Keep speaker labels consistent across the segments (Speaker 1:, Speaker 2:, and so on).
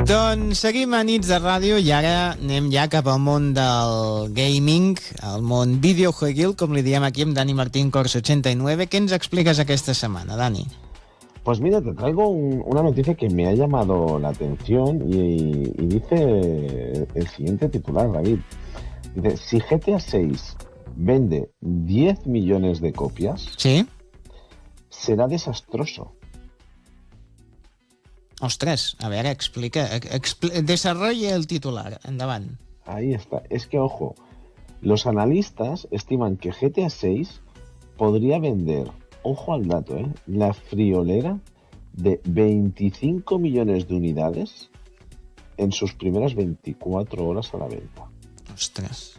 Speaker 1: Doncs seguim a Nits de Ràdio i ara anem ja cap al món del gaming, al món videojueguil, com li diem aquí amb Dani Martín Corso 89. ¿Qué ens expliques aquesta setmana, Dani?
Speaker 2: Pues mira, te traigo una noticia que me ha llamado la atención y dice el siguiente titular, David. Dice, si GTA 6 vende 10 millones de copias,
Speaker 1: ¿sí?,
Speaker 2: será desastroso.
Speaker 1: Ostres, a veure, desarrolla el titular, endavant.
Speaker 2: Ahí está. Es que, ojo, los analistas estiman que GTA 6 podría vender, ojo al dato, la friolera de 25 millones de unidades en sus primeras 24 horas a la venta.
Speaker 1: Ostres.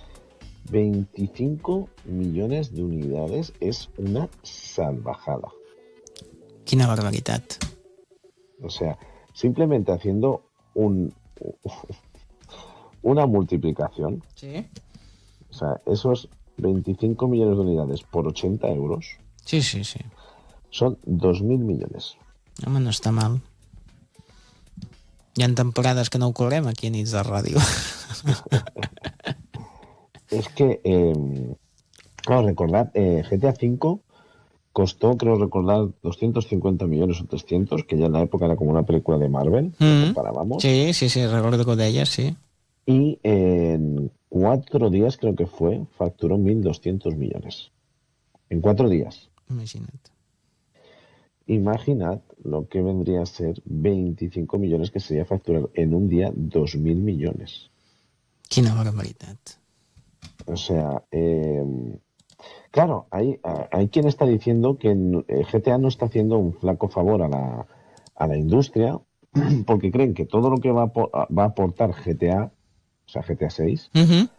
Speaker 2: 25 millones de unidades es una salvajada.
Speaker 1: Quina barbaritat.
Speaker 2: O sea, simplemente haciendo una multiplicación.
Speaker 1: Sí.
Speaker 2: O sea, esos 25 millones de unidades por 80 euros.
Speaker 1: Sí.
Speaker 2: Son 2.000 millones.
Speaker 1: Home, no està mal. Hi ha temporades que no ho cobrem aquí a Nits de Ràdio.
Speaker 2: Es que, claro, recordad, GTA V costó, creo recordar, 250 millones o 300, que ya en la época era como una película de Marvel, lo comparábamos.
Speaker 1: Sí, recuerdo que ho deies, sí.
Speaker 2: Y en 4 días, creo que fue, facturó 1.200 millones. En 4 días. Imaginad lo que vendría a ser 25 millones que sería facturar en un día 2.000 millones.
Speaker 1: Quina barbaritat.
Speaker 2: O sea, claro, hay quien está diciendo que GTA no está haciendo un flaco favor a la industria porque creen que todo lo que va a aportar GTA, o sea, GTA 6,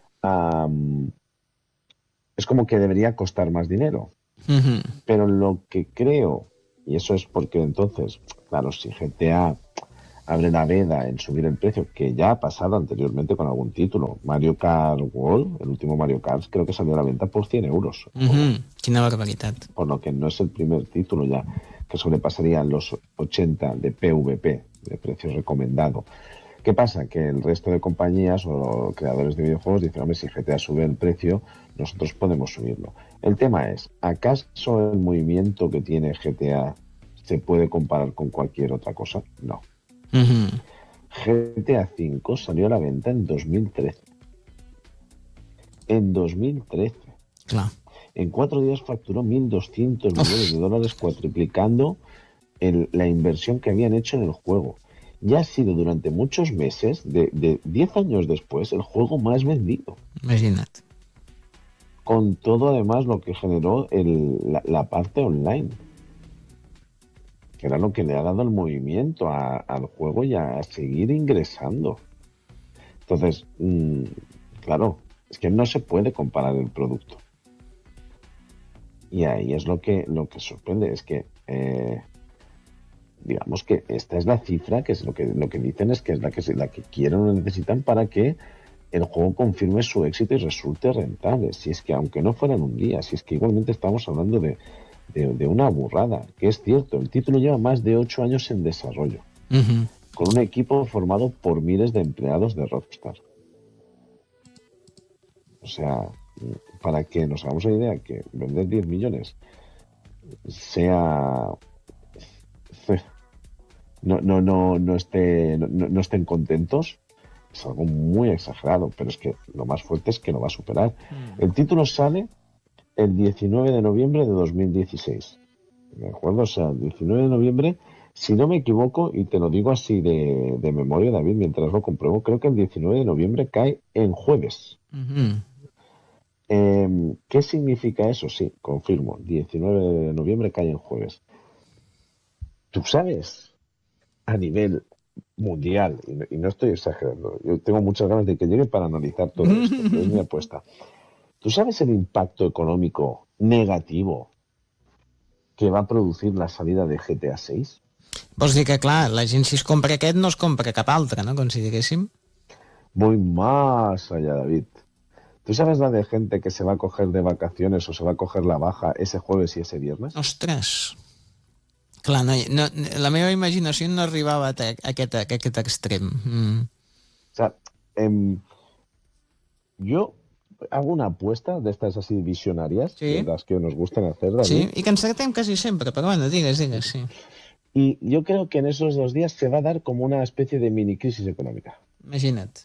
Speaker 2: es como que debería costar más dinero. Pero lo que creo, y eso es porque entonces, claro, si GTA abre la veda en subir el precio, que ya ha pasado anteriormente con algún título. Mario Kart World, el último Mario Kart, creo que salió a la venta por 100 euros.
Speaker 1: Quina barbaritat.
Speaker 2: Por lo que no es el primer título ya que sobrepasaría los 80 de PVP, de precio recomendado. ¿Qué pasa? Que el resto de compañías o creadores de videojuegos dicen, hombre, si GTA sube el precio, nosotros podemos subirlo. El tema es, ¿acaso el movimiento que tiene GTA se puede comparar con cualquier otra cosa? No. GTA V salió a la venta en 2013. En 2013.
Speaker 1: Claro.
Speaker 2: En 4 días facturó 1.200 millones de dólares, cuatriplicando la inversión que habían hecho en el juego. Ya ha sido durante muchos meses, de 10 años después, el juego más vendido.
Speaker 1: Imagina't.
Speaker 2: Con todo, además, lo que generó la parte online, que era lo que le ha dado el movimiento al juego y a seguir ingresando. Entonces, claro, es que no se puede comparar el producto. Y ahí es lo que sorprende, es que digamos que esta es la cifra, que es lo que dicen, es que es la que quieren o necesitan para que el juego confirme su éxito y resulte rentable. Si es que aunque no fuera en un día, si es que igualmente estamos hablando de una burrada, que es cierto, el título lleva más de 8 años en desarrollo, con un equipo formado por miles de empleados de Rockstar. O sea, para que nos hagamos una idea, que vender 10 millones sea... no estén contentos, es algo muy exagerado, pero es que lo más fuerte es que lo va a superar. El título sale el 19 de noviembre de 2016. ¿De acuerdo? O sea, el 19 de noviembre, si no me equivoco, y te lo digo así de memoria, David, mientras lo compruebo, creo que el 19 de noviembre cae en jueves. ¿Qué significa eso? Sí, confirmo. 19 de noviembre cae en jueves. ¿Tú sabes a nivel mundial, y no estoy exagerando, yo tengo muchas ganas de que llegue para analizar todo esto, pero es mi apuesta? ¿Tú sabes el impacto económico negativo que va a producir la salida de GTA 6?
Speaker 1: Vols dir que, clar, la gent si es compra aquest no es compra cap altre, no? Com si diguéssim.
Speaker 2: Voy más allá, David. ¿Tú sabes la de gente que se va a coger de vacaciones o se va a coger la baja ese jueves y ese viernes?
Speaker 1: Ostres. Clar, la meva imaginació no arribava a aquest extrem.
Speaker 2: O sea, yo hago una apuesta de estas así visionarias,
Speaker 1: Sí.
Speaker 2: de las que nos gustan hacer, David.
Speaker 1: Sí, i que encertem quasi sempre, però bueno, digues, sí.
Speaker 2: Y yo creo que en esos 2 días se va a dar como una especie de mini crisis económica.
Speaker 1: Imagina't.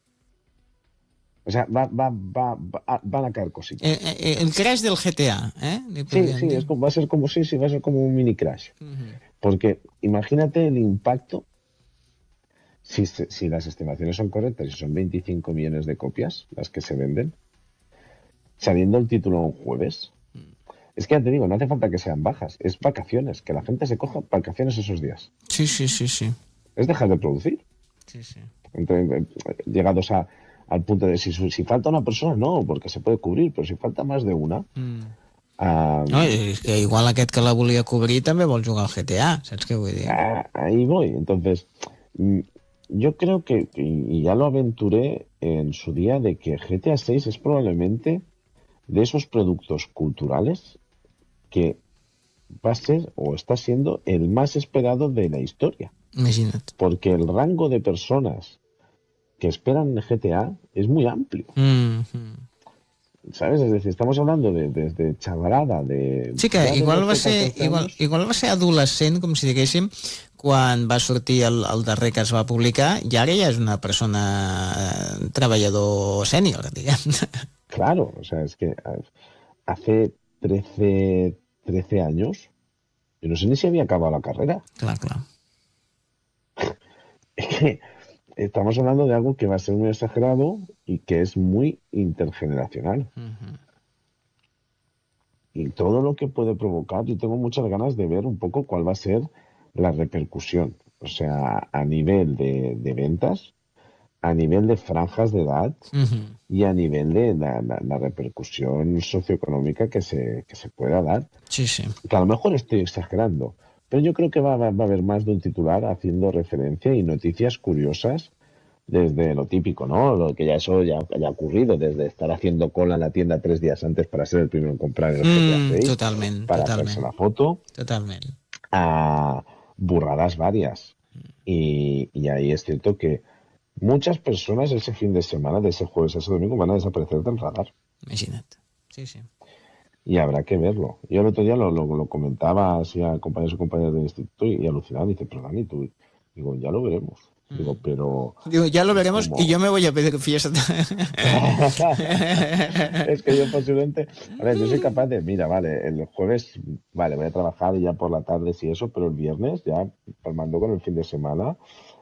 Speaker 2: O sea, van a caer cositas.
Speaker 1: El crash del GTA,
Speaker 2: Sí, va a ser como un mini crash. Porque imagínate el impacto, si las estimaciones son correctas y son 25 millones de copias las que se venden, saliendo el título un jueves. Es que ya te digo, no hace falta que sean bajas, es vacaciones, que la gente se coja vacaciones esos días.
Speaker 1: Sí.
Speaker 2: Es dejar de producir.
Speaker 1: Sí.
Speaker 2: Entonces, llegados al punto de si falta una persona, no, porque se puede cubrir, pero si falta más de una...
Speaker 1: No, és que igual aquest que la volia cobrir també vol jugar al GTA, saps què vull dir?
Speaker 2: Ahí voy. Entonces, yo creo que, y ya lo aventuré en su día, de que GTA 6 es probablemente de esos productos culturales que va a ser o está siendo el más esperado de la historia.
Speaker 1: Imagina't.
Speaker 2: Porque el rango de personas que esperan GTA es muy amplio. ¿Sabes? Es decir, estamos hablando desde chavalada, de...
Speaker 1: Sí, que igual va ser adolescent, com si diguéssim, quan va sortir el darrer que es va publicar, i ara ja és una persona treballador sènior, diguem.
Speaker 2: Claro, o sea, es que hace 13 años yo no sé ni si había acabado la carrera.
Speaker 1: Clar.
Speaker 2: Es que estamos hablando de algo que va a ser muy exagerado y que es muy intergeneracional. Y todo lo que puede provocar, yo tengo muchas ganas de ver un poco cuál va a ser la repercusión. O sea, a nivel de ventas, a nivel de franjas de edad y a nivel de la repercusión socioeconómica que se pueda dar.
Speaker 1: Sí.
Speaker 2: Que a lo mejor estoy exagerando, pero yo creo que va a haber más de un titular haciendo referencia y noticias curiosas desde lo típico, ¿no? Lo que eso ya ha ocurrido, desde estar haciendo cola en la tienda 3 días antes para ser el primero en comprar el GTA 6,
Speaker 1: totalment.
Speaker 2: para hacerse la foto,
Speaker 1: Totalment.
Speaker 2: a burradas varias. Y ahí es cierto que muchas personas ese fin de semana, de ese jueves a ese domingo, van a desaparecer del radar.
Speaker 1: Imagina't. Sí.
Speaker 2: Y habrá que verlo. Yo el otro día lo comentaba así a compañeros y compañeras del instituto y alucinaba. Dice, pero Dani, tú... Digo, ya lo veremos. Digo, pero...
Speaker 1: Digo, ya lo veremos y yo me voy a pedir fiesta.
Speaker 2: Es que yo posiblemente... A ver, yo soy capaz de... Mira, vale, el jueves, vale, voy a trabajar y ya por la tarde y eso, pero el viernes ya palmando con el fin de semana...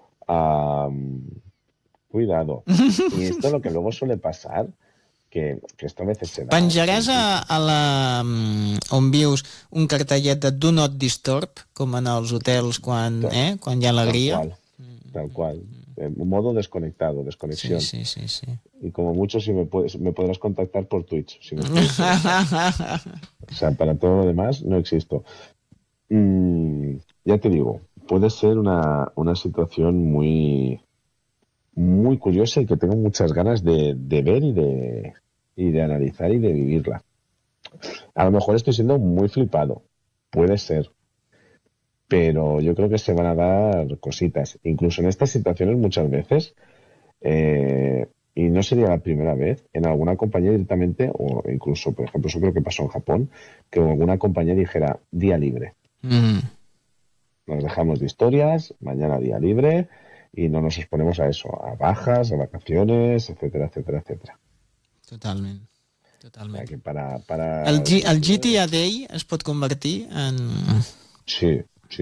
Speaker 2: cuidado. Y esto es lo que luego suele pasar, que esto a veces se da.
Speaker 1: Penjaràs a la on vius un cartellet de Do Not Disturb, com en els hotels quan hi ha alegria?
Speaker 2: Tal cual. Un modo desconectado, desconexión.
Speaker 1: Sí.
Speaker 2: Y como mucho si me podrás contactar por Twitch. Si me o sea, para todo lo demás no existo. Ya te digo, puede ser una situación muy muy curiosa y que tengo muchas ganas de ver y de analizar y de vivirla. A lo mejor estoy siendo muy flipado, puede ser, pero yo creo que se van a dar cositas. Incluso en estas situaciones muchas veces, y no sería la primera vez, en alguna compañía directamente, o incluso, por ejemplo, eso creo que pasó en Japón, que alguna compañía dijera día libre. Nos dejamos de historias, mañana día libre, y no nos exponemos a eso, a bajas, a vacaciones, etcétera.
Speaker 1: Totalment.
Speaker 2: O sea, que para
Speaker 1: el GTA Day es pot convertir en...
Speaker 2: Sí.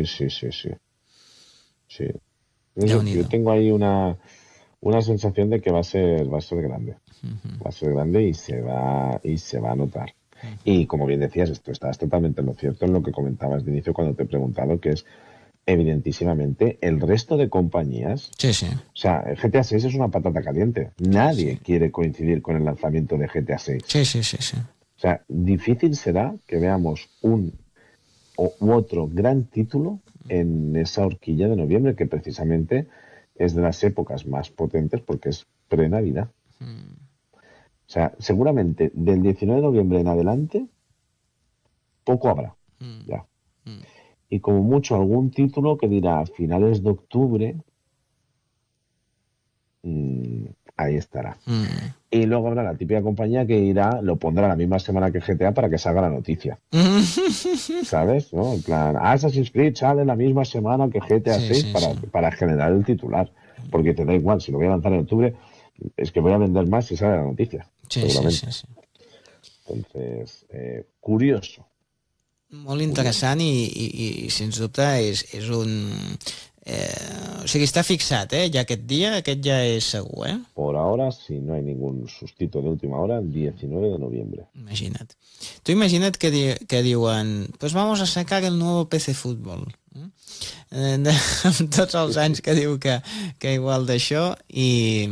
Speaker 2: Yo tengo ahí una sensación de que va a ser grande. Va a ser grande y se va a notar. Y como bien decías, esto estás totalmente en lo cierto en lo que comentabas de inicio cuando te he preguntado, que es evidentísimamente el resto de compañías.
Speaker 1: Sí.
Speaker 2: O sea, el GTA 6 es una patata caliente. Nadie quiere coincidir con el lanzamiento de GTA 6.
Speaker 1: Sí.
Speaker 2: O sea, difícil será que veamos un u otro gran título en esa horquilla de noviembre, que precisamente es de las épocas más potentes porque es pre-Navidad. O sea, seguramente del 19 de noviembre en adelante poco habrá. Ya. y como mucho algún título que dirá a finales de octubre, ahí estará. Y luego habrá la típica compañía que irá, lo pondrá la misma semana que GTA para que salga la noticia. ¿Sabes? ¿No? En plan, Assassin's Creed sale la misma semana que GTA 6 para generar el titular. Porque te da igual, si lo voy a lanzar en octubre, es que voy a vender más si sale la noticia. Seguramente. Entonces, curioso.
Speaker 1: Molt interessant i sens dubte és un... o sigui, està fixat, ja aquest dia, aquest ja és segur,
Speaker 2: Por ahora, si no hay ningún sustito de última hora, el 19 de noviembre.
Speaker 1: Imagina't. Tu imagina't que diuen pues vamos a sacar el nuevo PC Fútbol. Amb tots els anys que diu que igual d'això i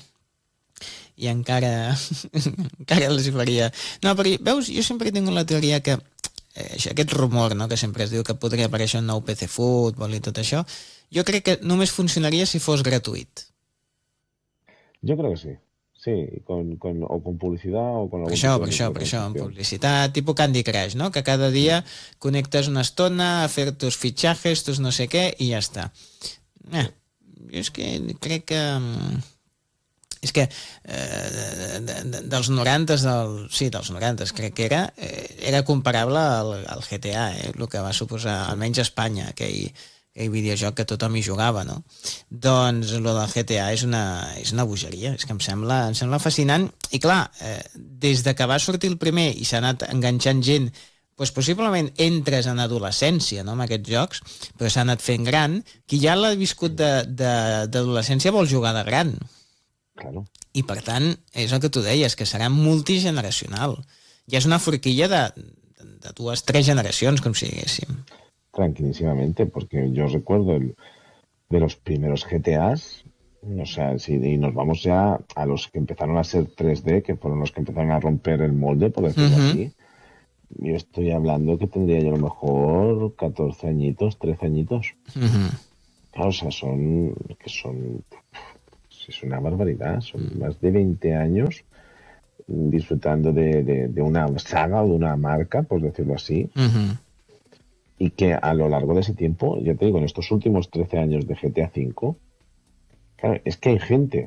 Speaker 1: encara els faria... No, però veus, jo sempre he tingut la teoria que aquest rumor, no?, que sempre es diu que podria aparèixer un nou PC Fútbol i tot això, jo crec que només funcionaria si fos gratuït.
Speaker 2: Yo creo que sí. Sí, o con publicidad o con algún
Speaker 1: Per això, amb publicitat, tipus Candy Crush, no?, que cada dia connectes una estona a fer tus fitxajes, tus no sé què, i ja està. Jo és que crec que... És que dels 90, dels 90 crec que era comparable al GTA, el que va suposar, almenys a Espanya, aquell videojoc que tothom hi jugava, no? Doncs el del GTA és una bogeria, és que em sembla fascinant, i clar, des de que va sortir el primer i s'ha anat enganxant gent, doncs possiblement entres en adolescència, no?, amb aquests jocs, però s'ha anat fent gran, qui ja l'ha viscut d'adolescència vol jugar de gran.
Speaker 2: Claro.
Speaker 1: I per tant, és el que tu deies, que serà multigeneracional. Ja és una forquilla de 2-3 generacions, com si diguéssim.
Speaker 2: Tranquilísimamente, porque yo recuerdo de los primeros GTAs, o sea, y nos vamos ya a los que empezaron a ser 3D, que fueron los que empezaron a romper el molde, por decirlo así. Yo estoy hablando que tendría yo a lo mejor 14 añitos, 13 añitos. Claro, o sea, es una barbaridad, son más de 20 años disfrutando de una saga o de una marca, por decirlo así, y que a lo largo de ese tiempo, ya te digo, en estos últimos 13 años de GTA V, claro, es que hay gente